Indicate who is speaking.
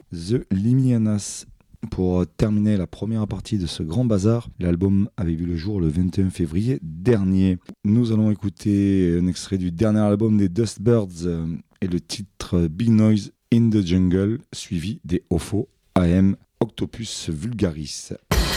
Speaker 1: The Limianas. Pour terminer la première partie de ce grand bazar, l'album avait vu le jour le 21 février dernier. Nous allons écouter un extrait du dernier album des Dustbirds et le titre Big Noise in the Jungle, suivi des Ofo AM Octopus Vulgaris.